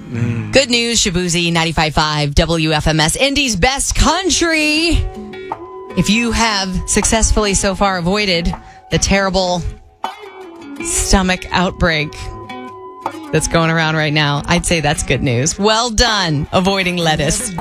Good news, Shabuzi, 95.5 WFMS, Indy's best country. If you have successfully so far avoided the terrible stomach outbreak that's going around right now, I'd say that's good news. Well done avoiding lettuce.